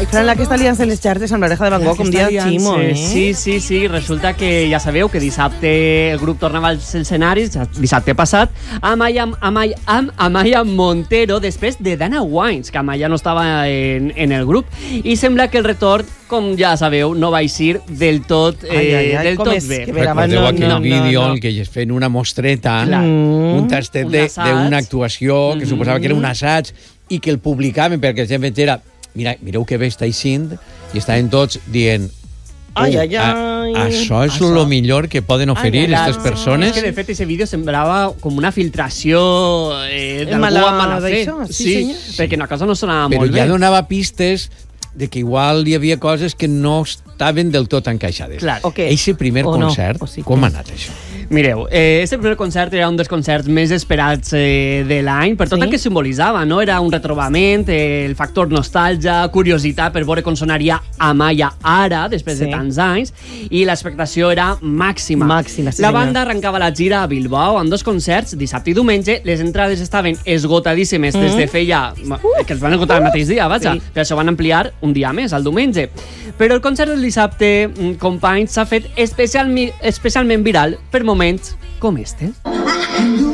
faran aquesta aliança en les xarxes amb l'Oreja de Van Gogh, com dia Ximo, Sí, resulta que ja sabeu que dissabte el grup tornava als escenaris, dissabte passat, amb Amaya Montero, després de Dana Wines, que Amaya no estava en el grup, i sembla que el retorn, com ja sabeu, no va eixir del tot bé. Recordeu aquell vídeo en què es feien una mostreta, un tastet d'una actuació que suposava que era un assaig i que el publicaven perquè la gent era mireu que bé està eixint, i estaven tots dient això és el millor que poden oferir aquestes persones. És que de fet aquest vídeo semblava com una filtració d'algú amb mala fe. Sí, perquè una cosa no sonava molt bé. Però ja donava pistes de que igual hi havia coses que no estaven del tot encaixades. Eixe primer concert, com ha anat això? Mireu, este primer concert era un dels concerts més esperats de l'any, per tot el que simbolitzava, no? Era un retrobament, el factor nostàlgia, curiositat per veure com sonaria Amaya ara, després de tants anys, i l'expectació era màxima. La banda arrencava la gira a Bilbao amb 2 concerts, dissabte i diumenge. Les entrades estaven esgotadíssimes des de feia... que es van esgotar el mateix dia, vaja. Per això van ampliar un dia més, el diumenge. Però el concert del dissabte, companys, s'ha fet especialment viral per moments com este.